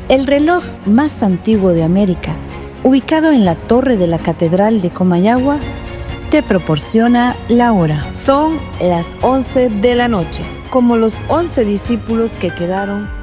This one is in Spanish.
El reloj más antiguo de América, ubicado en la torre de la Catedral de Comayagua, te proporciona la hora. Son las 11 de la noche. Como los 11 discípulos que quedaron